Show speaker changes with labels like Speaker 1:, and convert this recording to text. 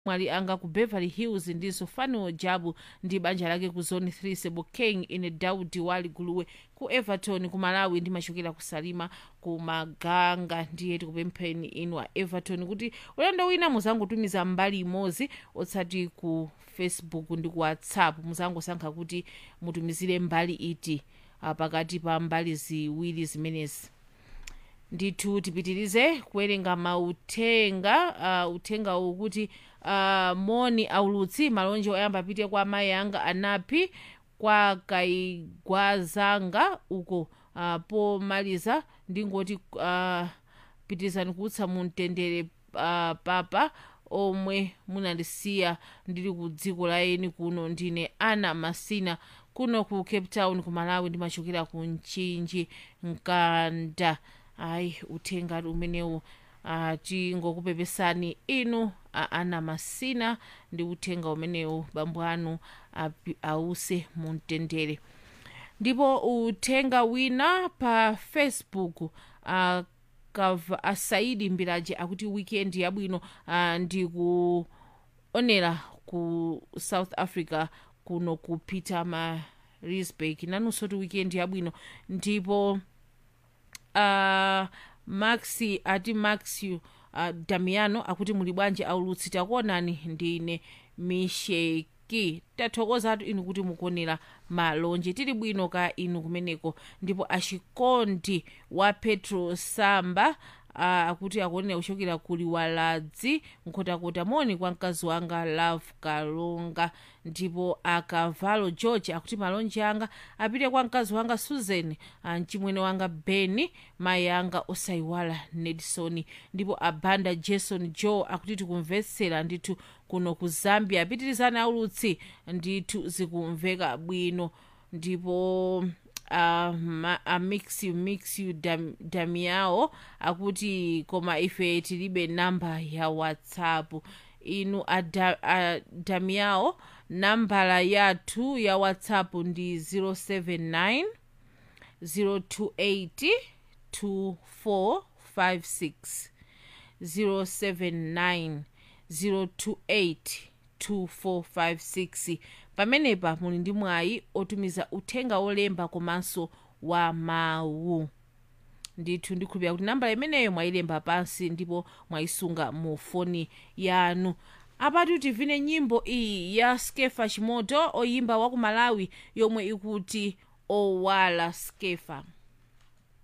Speaker 1: mwali anga ku Beverly Hills ndizo Fanuel Jabu ndi banja lake ku Zone 3 Sebokeng ine Daudi Wali Guluwe ku Everton ku Malawi ndimachokera ku Salima ku Maganga ndiye tikupempheni inu a Everton kuti ulendo wina muzangotumiza mbali imodzi otsati ku Facebook ndi ku WhatsApp muzangosankha kuti mutumizire mbali iti pakati pa mbali ziwiri zimenezi. Ndithu tipitirize kuwerenga mauthenga uthenga ukuti moni aulutsi malonje oyamba apite kwa amayi anga Anapi kwa Kaigwazanga uko pomaliza ndingoti pitirizani kutsa mumtendere papa omwe munandisiya ndili ku dziko la eni kuno ndine Ana Masina kuno ku Cape Town ku Malawi ndimachokera ku Mchinji Nkanda. Ayi uthenga umenewu tingokupepesani inu Ana Masina ndi uthenga umenewu bambo anu ause mumtendere. Ndipo uthenga wina pa Facebook Saidi Mbiraje akuti weekend yabwino ndikuonera ku South Africa kuno ku Pietermaritzburg nanunso ti weekend yabwino. Ndipo Maxi ati Maxi Damiano akuti muli bwanji aulutsi takuonani ndine Misheki tathokozatu inu kuti mukuonera malonje tili bwino ka inu kumeneko. Ndipo Ashikondi wa Petro Samba akuti akuonera kuchokera kuli Waladzi nkhotakota moni kwa mkazi wanga Love Kalonga. Ndipo Akavalo George akuti malonje anga apite kwa mkazi wanga Susan mchimwene wanga Beni mayi anga osayiwala Nedson. Ndipo Abanda Jason Joe akuti tikumvetsera ndithu kuno ku Zambia pitirizani aulutsi ndithu zikumveka bwino. Ndipo Mixu Damiao akuti koma ife tilibe namba ya WhatsApp inu Damiao nambala yathu ya WhatsApp ndi 079 028 2456 079 028 2456. pamenepa muli ndi mwayi otumiza uthenga olemba komanso wa mawu. Ndithu ndikhulupirira kuti nambala imeneyo mwayilemba pansi ndipo mwayisunga mu foni yanu. Apatu tivine nyimbo iyi ya Skefa Chimoto oyimba wa ku Malawi yomwe ikuti Owala Skefa.